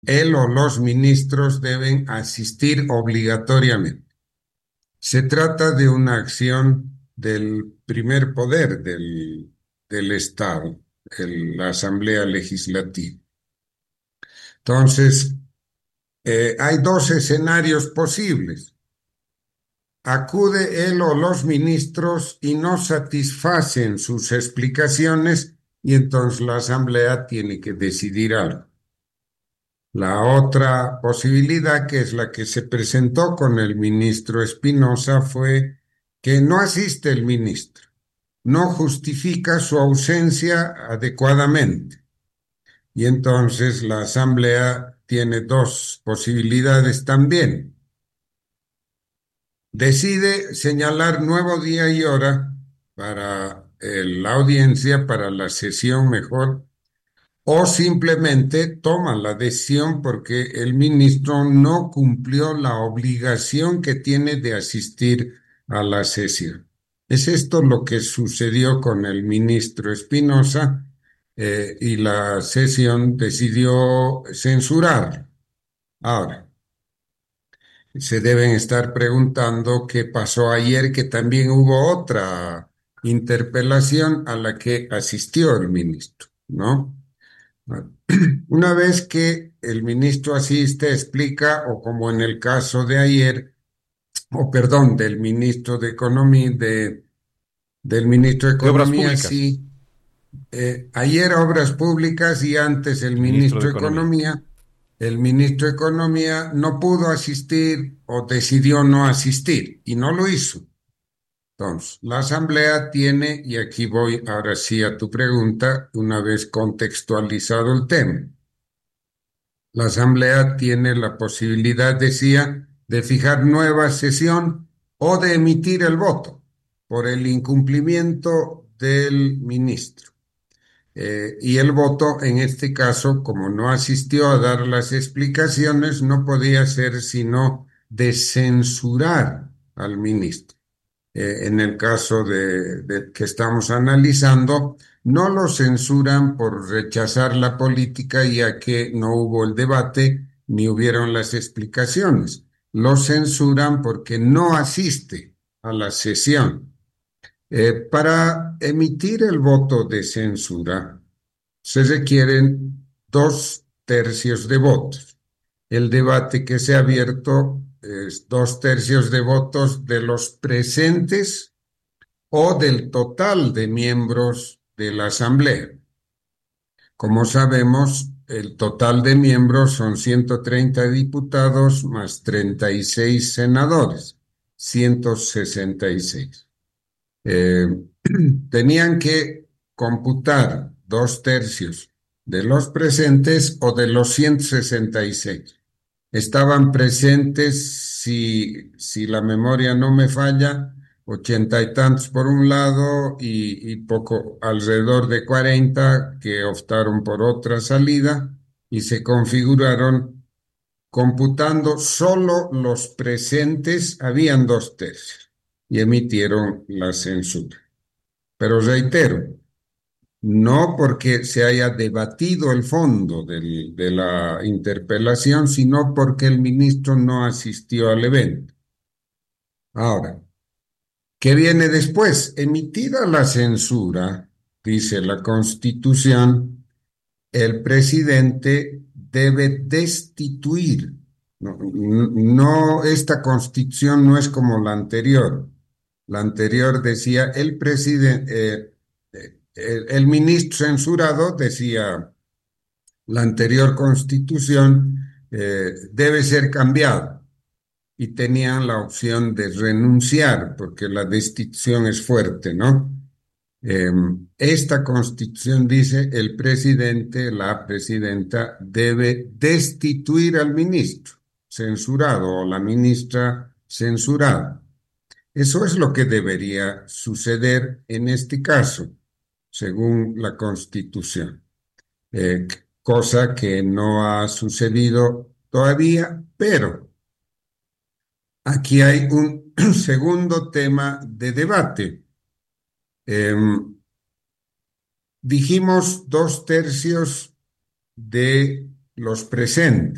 él o los ministros deben asistir obligatoriamente. Se trata de una acción del primer poder del Estado, la Asamblea Legislativa. Entonces, hay dos escenarios posibles. Acude él o los ministros y no satisfacen sus explicaciones y entonces la Asamblea tiene que decidir algo. La otra posibilidad, que es la que se presentó con el ministro Espinosa, fue que no asiste el ministro, no justifica su ausencia adecuadamente. Y entonces la Asamblea tiene dos posibilidades también. Decide señalar nuevo día y hora para la audiencia, para la sesión mejor, o simplemente toma la decisión porque el ministro no cumplió la obligación que tiene de asistir a la sesión. Es esto lo que sucedió con el ministro Espinosa, y la sesión decidió censurar. Ahora, se deben estar preguntando qué pasó ayer, que también hubo otra interpelación a la que asistió el ministro, ¿no? Una vez que el ministro asiste, explica, o como en el caso de ayer, o perdón, del ministro de Economía, del ministro de De obras Economía, públicas, sí, ayer Obras Públicas y antes el ministro de Economía. El ministro de Economía no pudo asistir o decidió no asistir y no lo hizo. Entonces, la Asamblea tiene, y aquí voy ahora sí a tu pregunta, una vez contextualizado el tema. La Asamblea tiene la posibilidad, decía, de fijar nueva sesión o de emitir el voto por el incumplimiento del ministro. Y el voto, en este caso, como no asistió a dar las explicaciones, no podía ser sino de censurar al ministro. En el caso de que estamos analizando, no lo censuran por rechazar la política, ya que no hubo el debate ni hubieron las explicaciones. Lo censuran porque no asiste a la sesión. Para emitir el voto de censura se requieren dos tercios de votos. El debate que se ha abierto es dos tercios de votos de los presentes o del total de miembros de la Asamblea. Como sabemos, el total de miembros son 130 diputados más 36 senadores, 166. Eh, Tenían que computar dos tercios de los presentes o de los 166. Estaban presentes, si la memoria no me falla, 80 y tantos por un lado y poco, alrededor de 40 que optaron por otra salida y se configuraron. Computando solo los presentes, habían dos tercios y emitieron la censura. Pero reitero, no porque se haya debatido el fondo de la interpelación, sino porque el ministro no asistió al evento. Ahora, ¿qué viene después? Emitida la censura, dice la Constitución, el presidente debe destituir. No, no, esta Constitución no es como la anterior. La anterior decía el presidente, el ministro censurado, decía la anterior Constitución, debe ser cambiado y tenían la opción de renunciar porque la destitución es fuerte, ¿no? Eh, Esta Constitución dice el presidente, la presidenta debe destituir al ministro censurado o la ministra censurada. Eso es lo que debería suceder en este caso, según la Constitución, cosa que no ha sucedido todavía, pero aquí hay un segundo tema de debate. Em, Dijimos dos tercios de los presentes.